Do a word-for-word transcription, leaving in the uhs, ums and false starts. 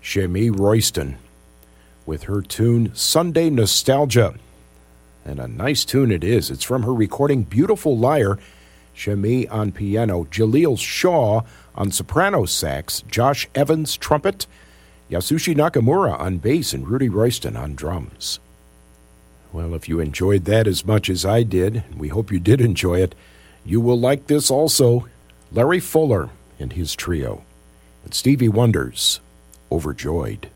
Shamie Royston with her tune Sunday Nostalgia. And a nice tune it is. It's from her recording Beautiful Liar. Shamie on piano, Jaleel Shaw on soprano sax, Josh Evans trumpet, Yasushi Nakamura on bass, and Rudy Royston on drums. Well, if you enjoyed that as much as I did, and we hope you did enjoy it, you will like this also. Larry Fuller and his trio, and Stevie Wonder's Overjoyed.